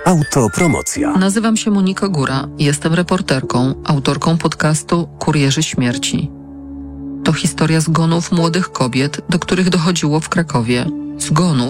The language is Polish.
Autopromocja. Nazywam się Monika Góra. Jestem reporterką, autorką podcastu Kurierzy Śmierci. To historia zgonów młodych kobiet, do których dochodziło w Krakowie. Zgonów,